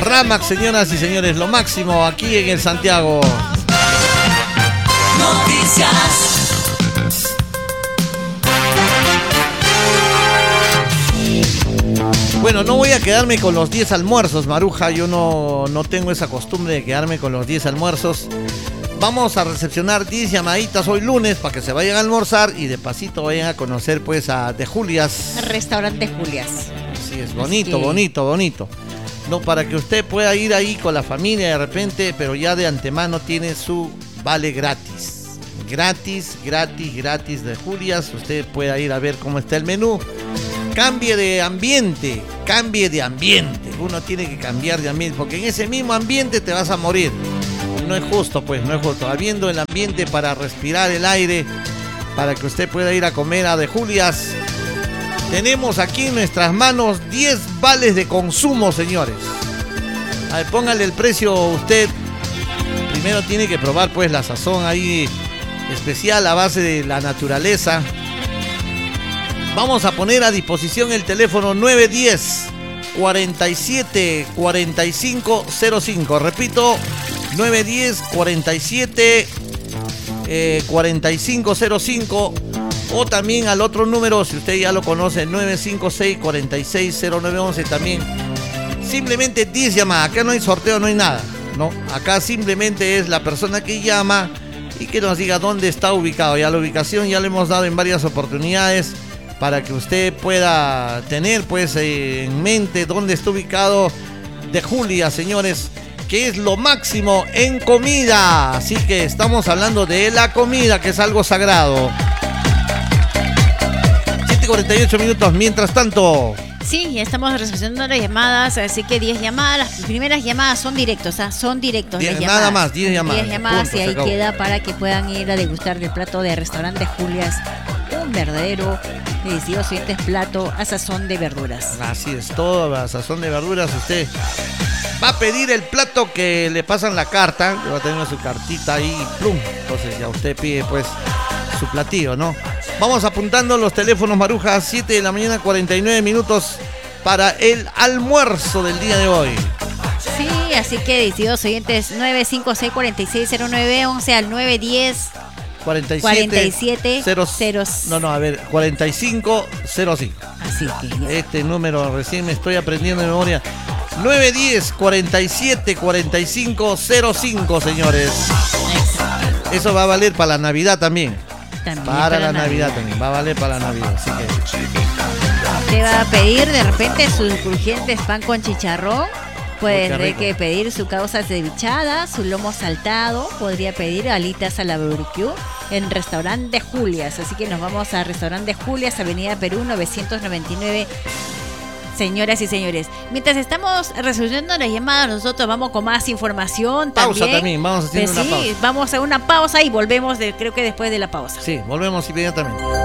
Ramax, señoras y señores, lo máximo aquí en el Santiago. Noticias. Bueno, no voy a quedarme con los 10 almuerzos, Maruja. Yo no tengo esa costumbre de quedarme con los 10 almuerzos. Vamos a recepcionar 10 llamaditas hoy lunes para que se vayan a almorzar y de pasito vayan a conocer pues a De Julias. Restaurante Julias. Así es, bonito, bonito. No, para que usted pueda ir ahí con la familia de repente, pero ya de antemano tiene su vale gratis. Gratis de Julias. Usted pueda ir a ver cómo está el menú. Cambie de ambiente. Uno tiene que cambiar de ambiente, porque en ese mismo ambiente te vas a morir. No es justo, pues, no es justo. Habiendo el ambiente para respirar el aire, para que usted pueda ir a comer a De Julias. Tenemos aquí en nuestras manos 10 vales de consumo, señores. A ver, póngale el precio usted. Primero tiene que probar, pues, la sazón ahí especial a base de la naturaleza. Vamos a poner a disposición el teléfono 910-47-4505. Repito, 910-47-4505. O también al otro número, si usted ya lo conoce, 956-460911 también. Simplemente 10 llamadas. Acá no hay sorteo, no hay nada, ¿no? Acá simplemente es la persona que llama y que nos diga dónde está ubicado. Ya la ubicación ya le hemos dado en varias oportunidades para que usted pueda tener pues en mente dónde está ubicado De Julias, señores, que es lo máximo en comida. Así que estamos hablando de la comida, que es algo sagrado. 7:48 minutos, mientras tanto. Sí, ya estamos recepcionando las llamadas, así que 10 llamadas. Las primeras llamadas son directos, son directos. 10 nada más, 10 llamadas. 10 llamadas punto, y ahí queda para que puedan ir a degustar del plato de Restaurante Julias. Un verdadero, delicioso plato a sazón de verduras. Así es, todo a sazón de verduras. Usted va a pedir el plato que le pasan la carta, va a tener su cartita ahí, plum. Entonces ya usted pide pues su platillo, ¿no? Vamos apuntando los teléfonos, Maruja, 7 de la mañana, 49 minutos para el almuerzo del día de hoy. Sí, así que decididos oyentes, 956-460911 al 910 47 0. No, a ver, 4505. Así que ya. Este número recién me estoy aprendiendo de memoria. 910 47 4505, señores. Eso va a valer para la Navidad también. Para la Navidad también. Va a valer para la Navidad. Así que te va a pedir de repente sus crujientes pan con chicharrón. Puede que pedir su causa cevichada, su lomo saltado. Podría pedir alitas a la barbecue en Restaurante Julias. Así que nos vamos a Restaurante Julias, Avenida Perú 999. Señoras y señores, mientras estamos resolviendo las llamadas, nosotros vamos con más información también. Pausa también, vamos haciendo una pausa. Vamos a una pausa y volvemos, creo que después de la pausa. Sí, volvemos inmediatamente.